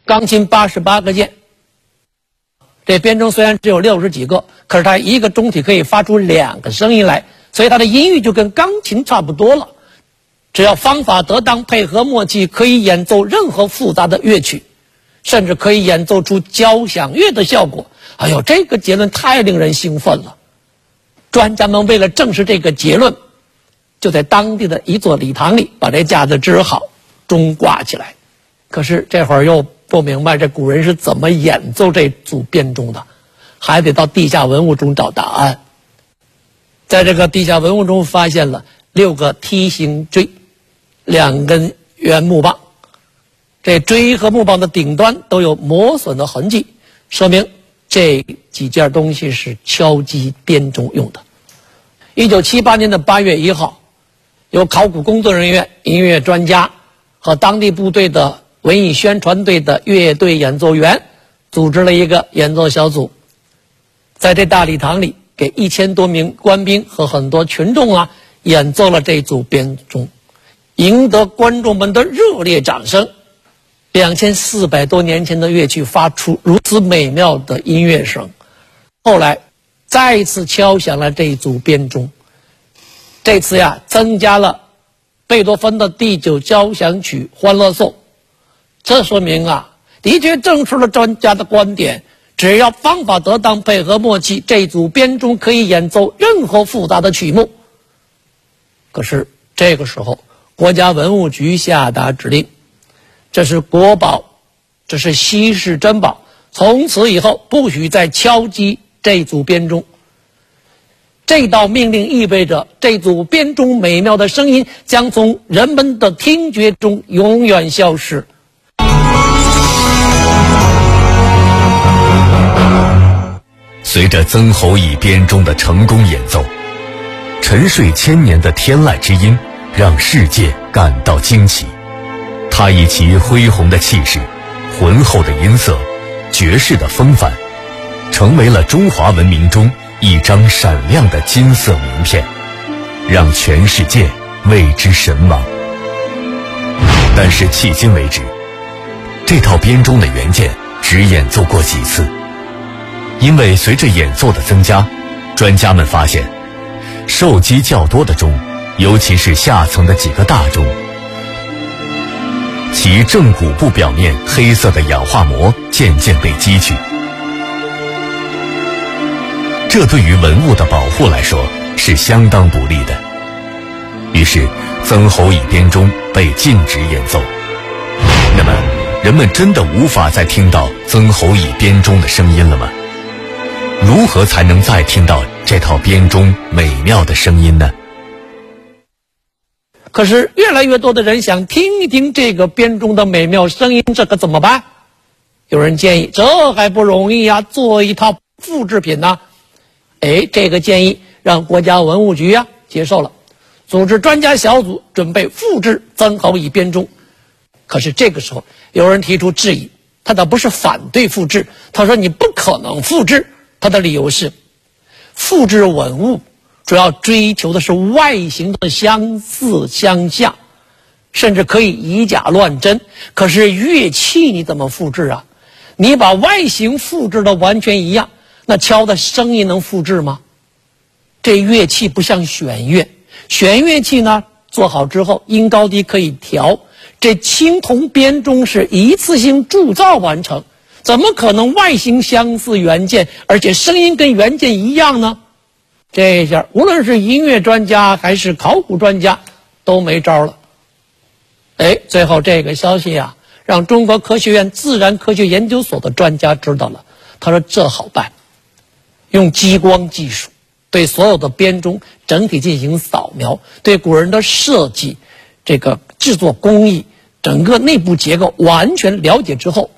钢琴88个键，这编钟虽然只有60几个，可是它一个钟体可以发出2个声音来，所以它的音域就跟钢琴差不多了。只要方法得当，配合默契，可以演奏任何复杂的乐曲，甚至可以演奏出交响乐的效果。哎呦，这个结论太令人兴奋了！专家们为了证实这个结论，就在当地的一座礼堂里把这架子支好，钟挂起来。可是这会儿又不明白这古人是怎么演奏这组编钟的，还得到地下文物中找答案。在这个地下文物中发现了6个梯形锥，2根圆木棒，这锥和木棒的顶端都有磨损的痕迹，说明这几件东西是敲击编钟用的。1978年的8月1号，由考古工作人员、音乐专家和当地部队的文艺宣传队的乐队演奏员组织了一个演奏小组，在这大礼堂里给1000多名官兵和很多群众演奏了这组编钟，赢得观众们的热烈掌声。2400多年前的乐器发出如此美妙的音乐声。后来再一次敲响了这组编钟，这次增加了贝多芬的第9交响曲欢乐颂。这说明的确证实了专家的观点，只要方法得当，配合默契，这组编钟可以演奏任何复杂的曲目。可是这个时候，国家文物局下达指令，这是国宝，这是稀世珍宝，从此以后不许再敲击这组编钟。这道命令意味着这组编钟美妙的声音将从人们的听觉中永远消失。 随着曾侯乙编钟的成功演奏，沉睡千年的天籁之音让世界感到惊奇。它以其恢宏的气势、浑厚的音色、绝世的风范，成为了中华文明中一张闪亮的金色名片，让全世界为之神往。但是迄今为止，这套编钟的原件只演奏过几次，因为随着演奏的增加，专家们发现受击较多的钟，尤其是下层的几个大钟，其正骨部表面黑色的氧化膜渐渐被击去，这对于文物的保护来说是相当不利的。于是曾侯乙编钟被禁止演奏。那么人们真的无法再听到曾侯乙编钟的声音了吗？如何才能再听到这套编钟美妙的声音呢？ 可是越来越多的人想听一听这个编钟的美妙声音，这可怎么办？有人建议，这还不容易做一套复制品呢。这个建议让国家文物局接受了，组织专家小组准备复制曾侯乙编钟。可是这个时候有人提出质疑，他倒不是反对复制，他说你不可能复制。他的理由是，复制文物主要追求的是外形的相似相像，甚至可以以假乱真。可是乐器你怎么复制啊？你把外形复制的完全一样，那敲的声音能复制吗？这乐器不像弦乐，弦乐器呢做好之后音高低可以调，这青铜编钟是一次性铸造完成，怎么可能外形相似原件，而且声音跟原件一样呢？这下无论是音乐专家还是考古专家都没招了。最后这个消息让中国科学院自然科学研究所的专家知道了。他说这好办，用激光技术对所有的编钟整体进行扫描，对古人的设计、这个制作工艺、整个内部结构完全了解之后，